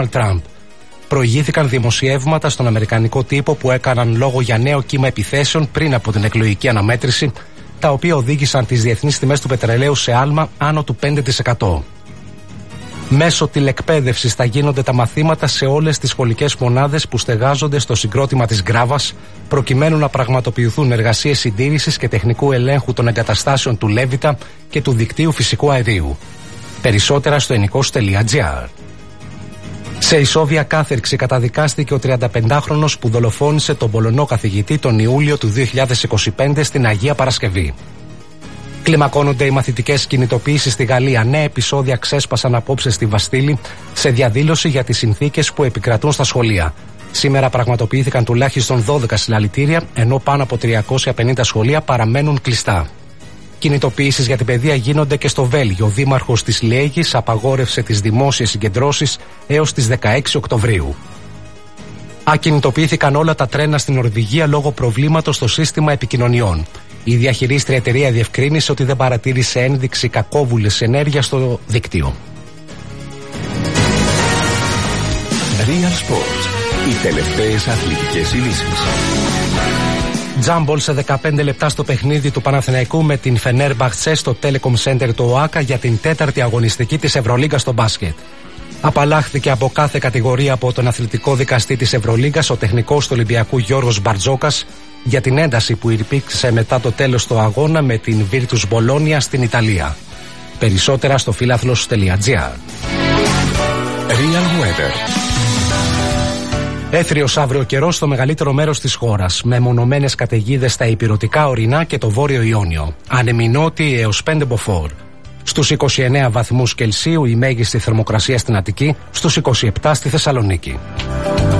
Τραμπ. Προηγήθηκαν δημοσιεύματα στον αμερικανικό τύπο που έκαναν λόγο για νέο κύμα επιθέσεων πριν από την εκλογική αναμέτρηση, τα οποία οδήγησαν τις διεθνείς τιμές του πετρελαίου σε άλμα άνω του 5%. Μέσω τηλεκπαίδευσης θα γίνονται τα μαθήματα σε όλες τις σχολικές μονάδες που στεγάζονται στο συγκρότημα της Γκράβας, προκειμένου να πραγματοποιηθούν εργασίες συντήρησης και τεχνικού ελέγχου των εγκαταστάσεων του Λέβητα και του δικτύου φυσικού αερίου. Περισσότερα στο ενικός.gr. Σε ισόβια κάθερξη καταδικάστηκε ο 35χρονος που δολοφόνησε τον Πολωνό καθηγητή τον Ιούλιο του 2025 στην Αγία Παρασκευή. Κλιμακώνονται οι μαθητικές κινητοποιήσεις στη Γαλλία. Νέα επεισόδια ξέσπασαν απόψε στη Βαστίλη σε διαδήλωση για τις συνθήκες που επικρατούν στα σχολεία. Σήμερα πραγματοποιήθηκαν τουλάχιστον 12 συλλαλητήρια, ενώ πάνω από 350 σχολεία παραμένουν κλειστά. Κινητοποιήσεις για την παιδεία γίνονται και στο Βέλγιο. Ο δήμαρχος της Λιέγης απαγόρευσε τις δημόσιες συγκεντρώσεις έως τις 16 Οκτωβρίου. Ακινητοποιήθηκαν όλα τα τρένα στην Νορβηγία λόγω προβλήματος στο σύστημα επικοινωνιών. Η διαχειρίστρια εταιρεία διευκρίνησε ότι δεν παρατήρησε ένδειξη κακόβουλης ενέργειας στο δίκτυο. Real Sports. Οι τελευταίες αθλητικές ειδήσεις. Τζάμπολ σε 15 λεπτά στο παιχνίδι του Παναθηναϊκού με την Φενέρμπαχτσε στο Telecom Center του ΟΑΚΑ για την 4η αγωνιστική της Ευρωλίγκας στο μπάσκετ. Απαλλάχθηκε από κάθε κατηγορία από τον αθλητικό δικαστή της Ευρωλίγκας ο τεχνικός του Ολυμπιακού Γιώργος Μπαρτζόκας για την ένταση που υπήρξε μετά το τέλος του αγώνα με την Virtus Bologna στην Ιταλία. Περισσότερα στο φιλάθλος.gr. Real Weather. Έθριος αύριο καιρός στο μεγαλύτερο μέρος της χώρας, με μονομένες καταιγίδες στα ηπειρωτικά ορεινά και το βόρειο Ιόνιο. Ανεμινότη έως 5 μποφόρ. Στους 29 βαθμούς Κελσίου η μέγιστη θερμοκρασία στην Αττική, στους 27 στη Θεσσαλονίκη.